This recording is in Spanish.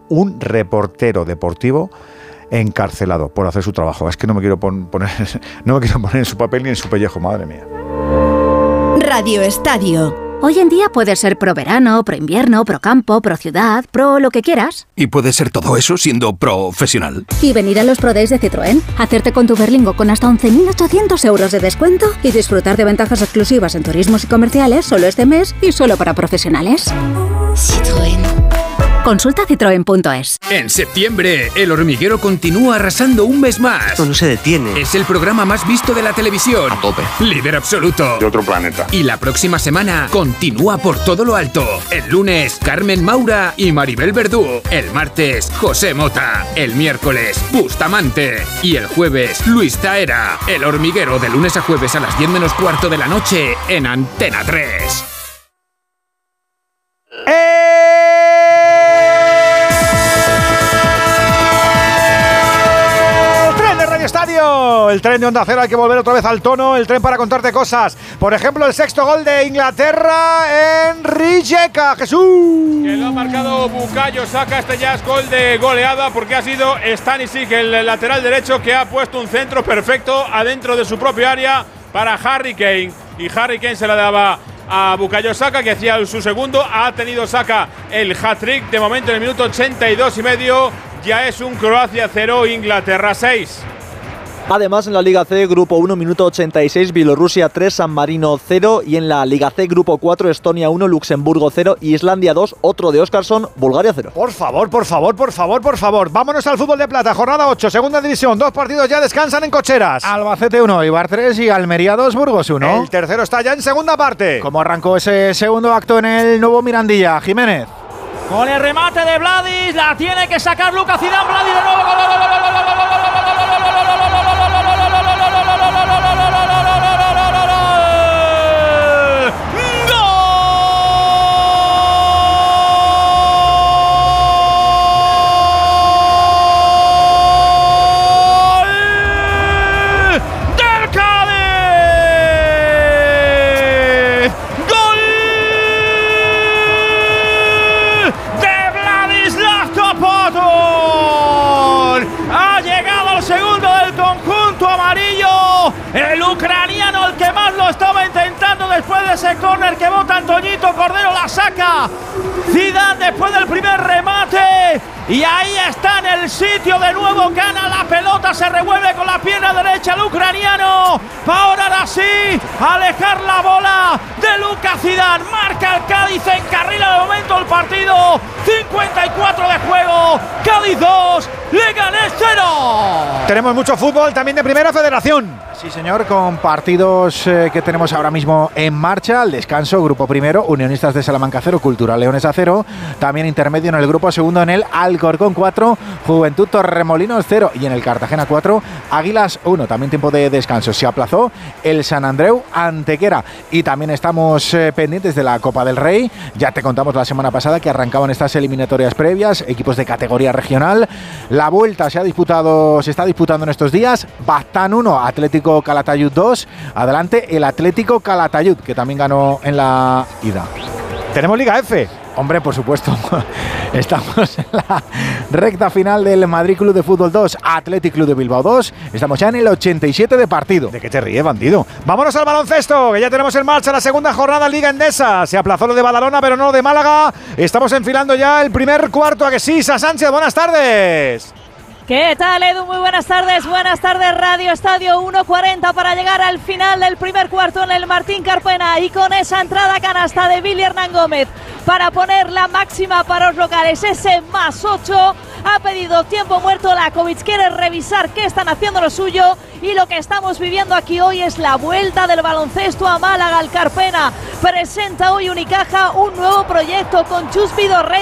un reportero deportivo encarcelado por hacer su trabajo. Es que no me quiero poner en su papel ni en su pellejo, madre mía. Radio Estadio. Hoy en día puedes ser pro verano, pro invierno, pro campo, pro ciudad, pro lo que quieras. Y puedes ser todo eso siendo profesional. Y venir a los Pro Days de Citroën, hacerte con tu Berlingo con hasta 11.800 euros de descuento y disfrutar de ventajas exclusivas en turismos y comerciales solo este mes y solo para profesionales. Citroën. Consulta citroen.es. En septiembre, El Hormiguero continúa arrasando un mes más. Esto no se detiene. Es el programa más visto de la televisión. A tope. Líder absoluto. De otro planeta. Y la próxima semana continúa por todo lo alto. El lunes, Carmen Maura y Maribel Verdú. El martes, José Mota. El miércoles, Bustamante. Y el jueves, Luis Taera. El Hormiguero, de lunes a jueves a las 10 menos cuarto de la noche en Antena 3. Estadio, el tren de Onda Cero, hay que volver otra vez al tono, el tren para contarte cosas. Por ejemplo, el sexto gol de Inglaterra en Rijeka, Jesús. Que lo ha marcado Bukayo Saka, este ya es gol de goleada porque ha sido Stanisic, el lateral derecho, que ha puesto un centro perfecto adentro de su propio área para Harry Kane. Y Harry Kane se la daba a Bukayo Saka, que hacía su segundo. Ha tenido Saka el hat-trick de momento en el minuto 82,5. Ya es un Croacia 0, Inglaterra 6. Además, en la Liga C, Grupo 1, minuto 86, Bielorrusia 3, San Marino 0. Y en la Liga C, Grupo 4, Estonia 1, Luxemburgo 0, Islandia 2, otro de Óskarsson, Bulgaria 0. Por favor. Vámonos al fútbol de plata, jornada 8, segunda división. 2 partidos ya descansan en cocheras. Albacete 1, Eibar 3 y Almería 2, Burgos 1. El tercero está ya en segunda parte. ¿Cómo arrancó ese segundo acto en el nuevo Mirandilla? Jiménez. Con el remate de Vladis, la tiene que sacar Lucas Zidane. Vladis de nuevo. El ucraniano, el que más lo estaba intentando después de ese córner que bota Antoñito Cordero, la saca Zidane después del primer remate. Y ahí está en el sitio de nuevo, gana la pelota, se revuelve con la pierna derecha el ucraniano. Ahora sí, alejar la bola de Lucas Zidane. Marca el Cádiz, encarrila de momento el partido. 54 de juego, Cádiz 2, Leganés 0. Tenemos mucho fútbol también de Primera Federación. Sí, señor, con partidos que tenemos ahora mismo en marcha. Al descanso, Grupo Primero, Unionistas de Salamanca 0, Cultural Leonesa 0. También intermedio en el Grupo Segundo, en el Alcorcón 4, Juventud Torremolinos 0. Y en el Cartagena 4, Águilas 1. También tiempo de descanso. Se aplazó el San Andreu Antequera. Y también estamos pendientes de la Copa del Rey. Ya te contamos la semana pasada que arrancaban estas eliminatorias previas, equipos de categoría regional. La vuelta se está disputando en estos días. Baztán 1, Atlético Calatayud 2. Adelante el Atlético Calatayud, que también ganó en la ida. Tenemos Liga F. Hombre, por supuesto. Estamos en la recta final del Madrid Club de Fútbol 2, Athletic Club de Bilbao 2. Estamos ya en el 87 de partido. ¿De qué te ríes, bandido? Vámonos al baloncesto, que ya tenemos en marcha la segunda jornada Liga Endesa. Se aplazó lo de Badalona, pero no lo de Málaga. Estamos enfilando ya el primer cuarto. ¿A que sí? Sa Sánchez, buenas tardes. ¿Qué tal, Edu? Muy buenas tardes, Radio Estadio. 1:40 para llegar al final del primer cuarto en el Martín Carpena, y con esa entrada canasta de Billy Hernán Gómez para poner la máxima para los locales, ese +8. Ha pedido tiempo muerto Lakovic, quiere revisar qué están haciendo lo suyo, y lo que estamos viviendo aquí hoy es la vuelta del baloncesto a Málaga. El Carpena presenta hoy Unicaja un nuevo proyecto con Chus Vidorrey